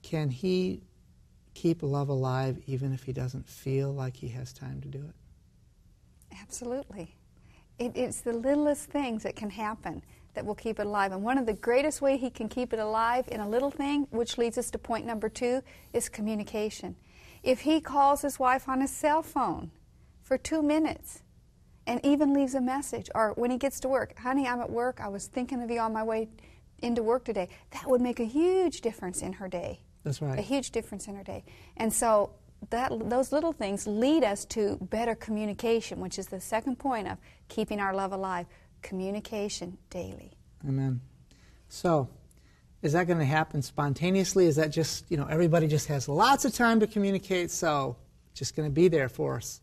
can he keep love alive even if he doesn't feel like he has time to do it? Absolutely. It's the littlest things that can happen that will keep it alive. And one of the greatest ways he can keep it alive in a little thing, which leads us to point number 2, is communication. If he calls his wife on his cell phone for 2 minutes and even leaves a message, or when he gets to work, honey, I'm at work, I was thinking of you on my way into work today, that would make a huge difference in her day. That's right. A huge difference in her day. And so those little things lead us to better communication, which is the second point of keeping our love alive. Communication daily. Amen. So, is that going to happen spontaneously? Is that just, everybody just has lots of time to communicate, so it's just going to be there for us?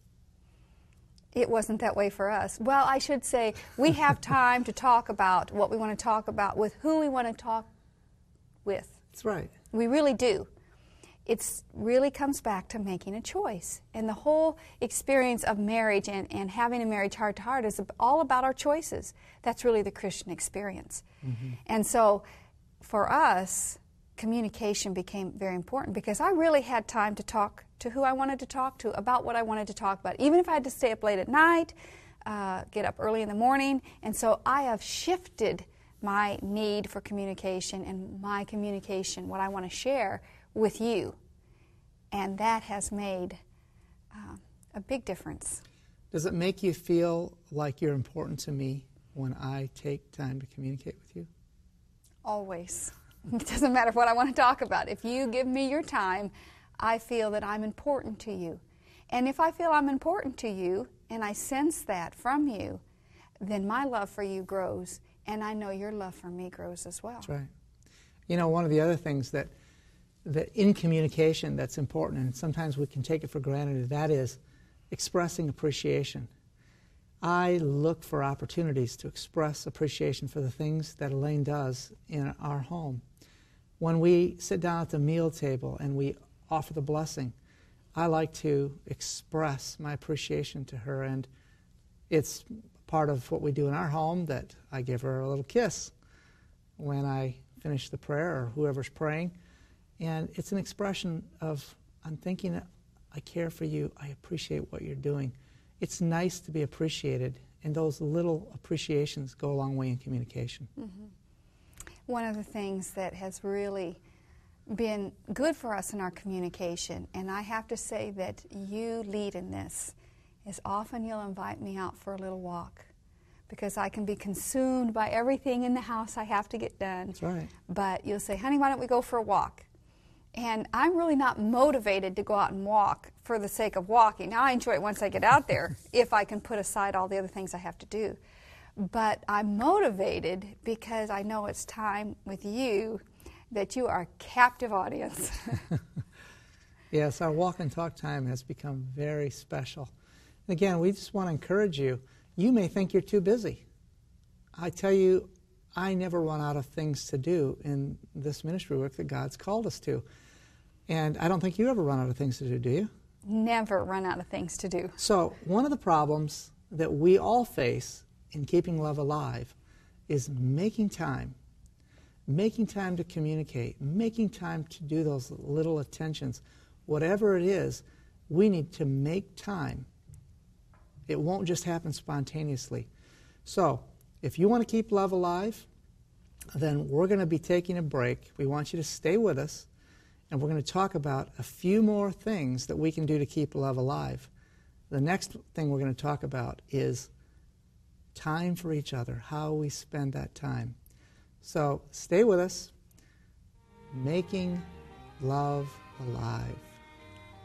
It wasn't that way for us. Well, I should say we have time to talk about what we want to talk about with who we want to talk with. That's right. We really do. It really comes back to making a choice. And the whole experience of marriage and having a marriage heart-to-heart is all about our choices. That's really the Christian experience. Mm-hmm. And so for us, communication became very important because I really had time to talk to who I wanted to talk to about what I wanted to talk about, even if I had to stay up late at night, get up early in the morning. And so I have shifted my need for communication and my communication, what I want to share with you, and that has made a big difference. Does it make you feel like you're important to me when I take time to communicate with you? Always. It doesn't matter what I want to talk about. If you give me your time, I feel that I'm important to you. And if I feel I'm important to you, and I sense that from you, then my love for you grows, and I know your love for me grows as well. That's right. One of the other things that in communication that's important, and sometimes we can take it for granted, that is expressing appreciation. I look for opportunities to express appreciation for the things that Elaine does in our home. When we sit down at the meal table and we offer the blessing, I like to express my appreciation to her, and it's part of what we do in our home that I give her a little kiss when I finish the prayer or whoever's praying. And it's an expression of, I'm thinking, I care for you, I appreciate what you're doing. It's nice to be appreciated, and those little appreciations go a long way in communication. Mm-hmm. One of the things that has really been good for us in our communication, and I have to say that you lead in this, is often you'll invite me out for a little walk because I can be consumed by everything in the house I have to get done. That's right. But you'll say, honey, why don't we go for a walk? And I'm really not motivated to go out and walk for the sake of walking. Now, I enjoy it once I get out there, if I can put aside all the other things I have to do. But I'm motivated because I know it's time with you, that you are a captive audience. Yes, our walk and talk time has become very special. And again, we just want to encourage you. You may think you're too busy. I tell you, I never run out of things to do in this ministry work that God's called us to. And I don't think you ever run out of things to do you? Never run out of things to do. So one of the problems that we all face in keeping love alive is making time to communicate, making time to do those little attentions. Whatever it is, we need to make time. It won't just happen spontaneously. So if you want to keep love alive, then we're going to be taking a break. We want you to stay with us, and we're going to talk about a few more things that we can do to keep love alive. The next thing we're going to talk about is time for each other, how we spend that time. So stay with us, making love alive.